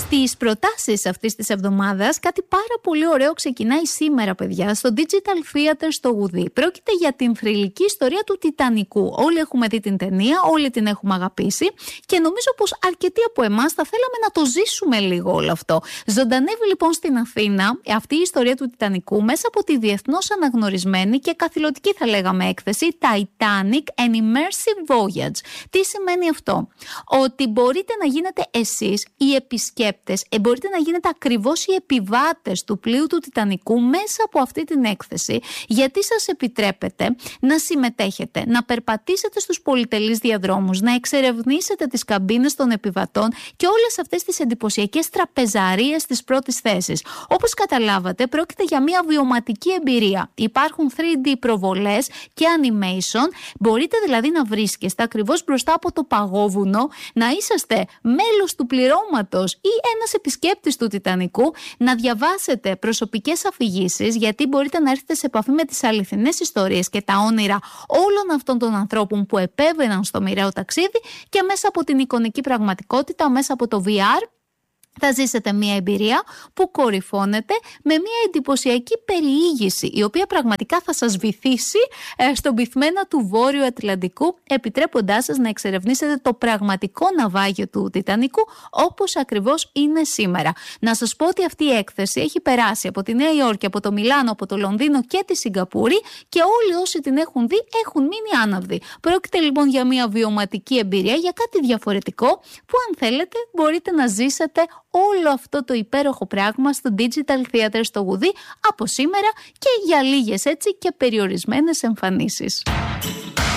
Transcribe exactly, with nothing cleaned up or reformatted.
Στις προτάσεις αυτής της εβδομάδας, κάτι πάρα πολύ ωραίο ξεκινάει σήμερα, παιδιά, στο Digital Theater στο Γουδί. Πρόκειται για την θρυλική ιστορία του Τιτανικού. Όλοι έχουμε δει την ταινία, όλοι την έχουμε αγαπήσει και νομίζω πως αρκετοί από εμάς θα θέλαμε να το ζήσουμε λίγο όλο αυτό. Ζωντανεύει λοιπόν στην Αθήνα αυτή η ιστορία του Τιτανικού μέσα από τη διεθνώς αναγνωρισμένη και καθηλωτική, θα λέγαμε, έκθεση Titanic An Immersive Voyage. Τι σημαίνει αυτό? Ότι μπορείτε να γίνετε εσείς οι επισκέπτες, ε, μπορείτε να γίνετε ακριβώς οι επιβάτες του πλοίου του Τιτανικού μέσα από αυτή την έκθεση, γιατί σας επιτρέπεται να συμμετέχετε, να περπατήσετε στους πολυτελείς διαδρόμους, να εξερευνήσετε τις καμπίνες των επιβατών και όλες αυτές τις εντυπωσιακές τραπεζαρίες της πρώτης θέσης. Όπως καταλάβατε, πρόκειται για μια βιωματική εμπειρία. Υπάρχουν θρι ντι προβολές και animation. Μπορείτε δηλαδή να βρίσκεστε ακριβώς μπροστά από το παγόβουνο, να είσαστε μέλος του πληρώματος ή ένας επισκέπτης του Τιτανικού, να διαβάσετε προσωπικές αφηγήσεις, γιατί μπορείτε να έρθετε σε επαφή με τις αληθινές ιστορίες και τα όνειρα όλων αυτών των ανθρώπων που επέβαιναν στο μοιραίο ταξίδι, και μέσα από την εικονική πραγματικότητα, μέσα από το βι αρ, θα ζήσετε μια εμπειρία που κορυφώνεται με μια εντυπωσιακή περιήγηση, η οποία πραγματικά θα σας βυθίσει ε, στον πυθμένα του Βόρειου Ατλαντικού, επιτρέποντάς σας να εξερευνήσετε το πραγματικό ναυάγιο του Τιτανικού όπως ακριβώς είναι σήμερα. Να σας πω ότι αυτή η έκθεση έχει περάσει από τη Νέα Υόρκη, από το Μιλάνο, από το Λονδίνο και τη Σιγκαπούρη, και όλοι όσοι την έχουν δει έχουν μείνει άναυδοι. Πρόκειται λοιπόν για μια βιωματική εμπειρία, για κάτι διαφορετικό που, αν θέλετε, μπορείτε να ζήσετε όλο αυτό το υπέροχο πράγμα στο Digital Theater στο Γουδί από σήμερα και για λίγες έτσι και περιορισμένες εμφανίσεις.